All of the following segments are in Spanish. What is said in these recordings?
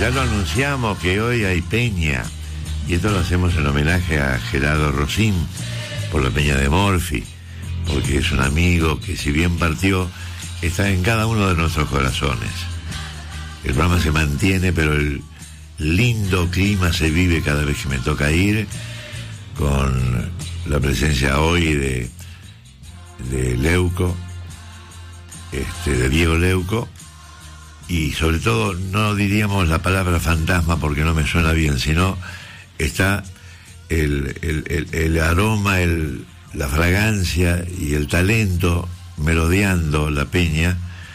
Ya lo anunciamos que hoy hay peña, y esto lo hacemos en homenaje a Gerardo Rosín por la peña de Morphy, porque es un amigo que, si bien partió, está en cada uno de nuestros corazones. El programa se mantiene, pero el lindo clima se vive cada vez que me toca ir, con la presencia hoy de Leuco, de Diego Leuco, y sobre todo no diríamos la palabra fantasma porque no me suena bien, sino está el aroma, la fragancia y el talento merodeando la peña.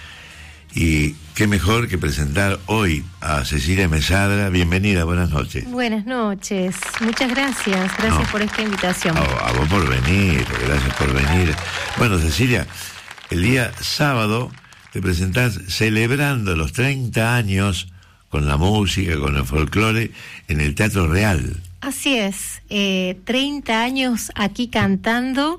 Y qué mejor que presentar hoy a Cecilia Mesadra. Bienvenida, buenas noches. Buenas noches, muchas gracias por esta invitación. A vos por venir, gracias por venir. Bueno, Cecilia, el día sábado te presentás celebrando los 30 años con la música, con el folclore, en el Teatro Real. Así es, 30 años aquí cantando.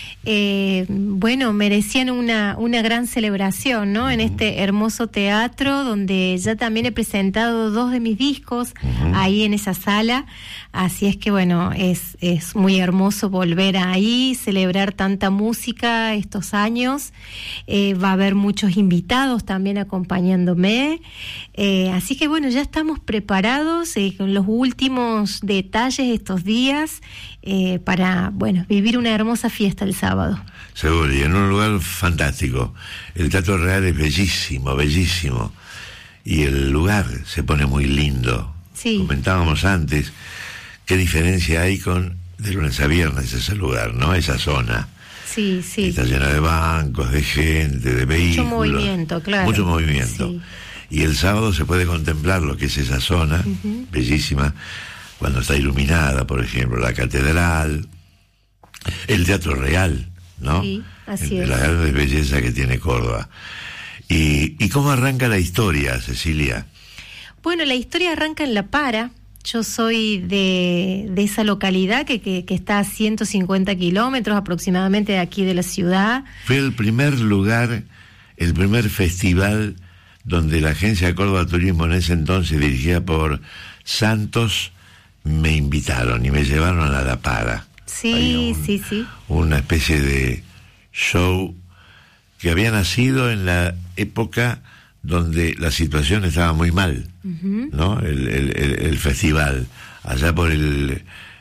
Bueno, merecían una gran celebración, ¿no? En este hermoso teatro, donde ya también he presentado 2 de mis discos ahí en esa sala. Así es que, bueno, es muy hermoso volver ahí, celebrar tanta música estos años. Va a haber muchos invitados también acompañándome. Así que, bueno, ya estamos preparados con los últimos detalles estos días para, bueno, vivir una hermosa fiesta el sábado. Seguro, y en un lugar fantástico. El Teatro Real es bellísimo, bellísimo. Y el lugar se pone muy lindo. Sí. Comentábamos antes qué diferencia hay de lunes a viernes ese lugar, ¿no? Esa zona. Sí, sí. Está llena de bancos, de gente, de vehículos. Mucho movimiento, claro. Mucho movimiento. Sí. Y el sábado se puede contemplar lo que es esa zona, bellísima, cuando está iluminada, por ejemplo, la catedral, el Teatro Real, ¿no? Sí, así es. La gran belleza que tiene Córdoba. ¿Y cómo arranca la historia, Cecilia? Bueno, la historia arranca en La Para. Yo soy de esa localidad que está a 150 kilómetros aproximadamente de aquí de la ciudad. Fue el primer lugar, el primer festival donde la Agencia Córdoba Turismo, en ese entonces dirigida por Santos, me invitaron y me llevaron a La Para. Sí, sí. Una especie de show que había nacido en la época donde la situación estaba muy mal, ¿no? El festival, allá por el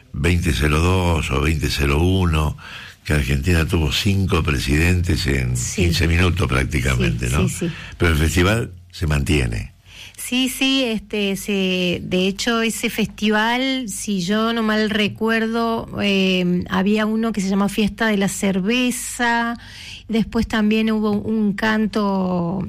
2002 o 2001, que Argentina tuvo 5 presidentes en 15 minutos prácticamente, ¿no? Sí. Pero el festival se mantiene. Sí, de hecho ese festival, si yo no mal recuerdo, había uno que se llama Fiesta de la Cerveza, después también hubo un canto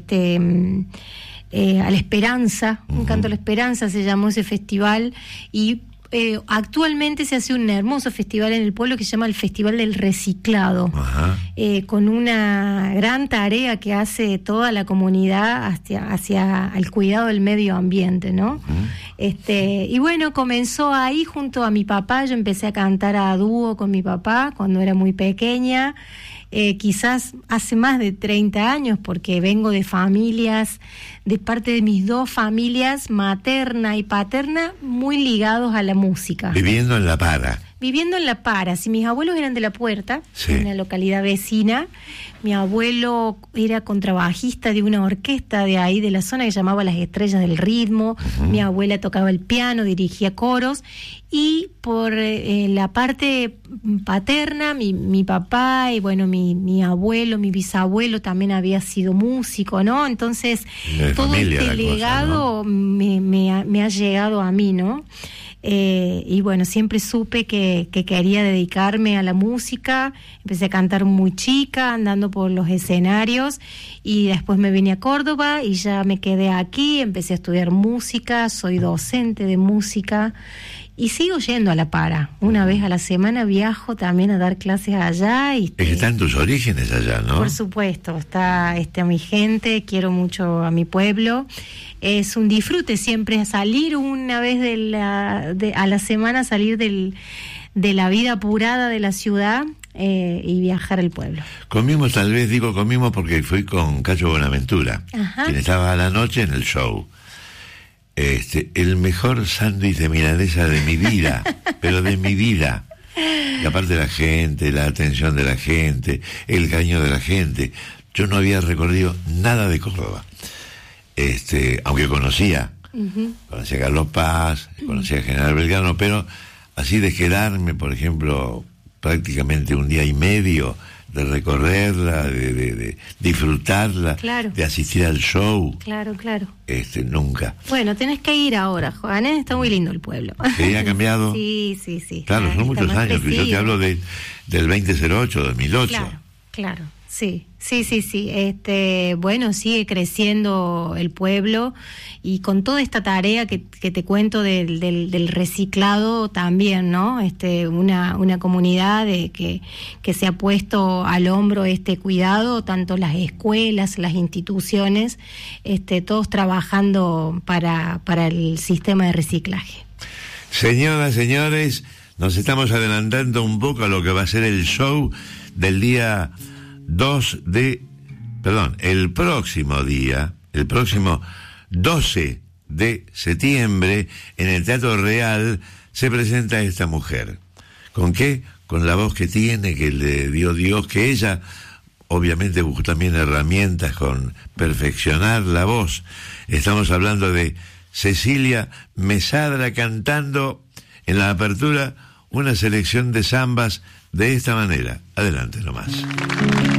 a la Esperanza, un canto a la Esperanza se llamó ese festival, y actualmente se hace un hermoso festival en el pueblo que se llama el Festival del Reciclado, con una gran tarea que hace toda la comunidad hacia el cuidado del medio ambiente, ¿no? Y bueno, comenzó ahí junto a mi papá. Yo empecé a cantar a dúo con mi papá cuando era muy pequeña, quizás hace más de 30 años, porque vengo de familias, de parte de mis 2 familias, materna y paterna, muy ligados a la música. Viviendo en La Para. Viviendo en La Para. Si mis abuelos eran de La Puerta, sí, una localidad vecina, mi abuelo era contrabajista de una orquesta de ahí, de la zona, que llamaba Las Estrellas del Ritmo. Mi abuela tocaba el piano, dirigía coros, y por la parte paterna, mi papá y bueno, mi abuelo, mi bisabuelo también había sido músico, ¿no? Entonces, todo este legado, ¿no? me ha llegado a mí, ¿no? Y bueno, siempre supe que quería dedicarme a la música. Empecé a cantar muy chica, andando por los escenarios, y después me vine a Córdoba y ya me quedé aquí, empecé a estudiar música, soy docente de música y sigo yendo a La Para. Una vez a la semana viajo también a dar clases allá. Es que están tus orígenes allá, ¿no? Por supuesto, está mi gente, quiero mucho a mi pueblo. Es un disfrute siempre salir una vez a la semana, salir de la vida apurada de la ciudad y viajar al pueblo. Comimos, tal vez digo comimos porque fui con Cacho Bonaventura, quien estaba a la noche en el show. el mejor sándwich de milanesa de mi vida, pero de mi vida. Y aparte la gente, la atención de la gente, el cariño de la gente. Yo no había recorrido nada de Córdoba. Aunque conocía a Carlos Paz, conocía a General Belgrano, pero así de quedarme, por ejemplo, prácticamente un día y medio, de recorrerla, de disfrutarla, claro, de asistir al show. Claro. Nunca. Bueno, tenés que ir ahora, Juan, está muy lindo el pueblo. ¿Sí ha cambiado? Sí. Claro, son muchos años, que yo te hablo del 2008, 2008. Claro. Sí. Bueno, sigue creciendo el pueblo y con toda esta tarea que te cuento del reciclado también, ¿no? Una comunidad que se ha puesto al hombro este cuidado, tanto las escuelas, las instituciones, todos trabajando para el sistema de reciclaje. Señoras, señores, nos estamos adelantando un poco a lo que va a ser el show del día el próximo 12 de septiembre, en el Teatro Real, se presenta esta mujer. ¿Con qué? Con la voz que tiene, que le dio Dios, que ella obviamente buscó también herramientas con perfeccionar la voz. Estamos hablando de Cecilia Mesadra, cantando en la apertura una selección de zambas de esta manera. Adelante nomás.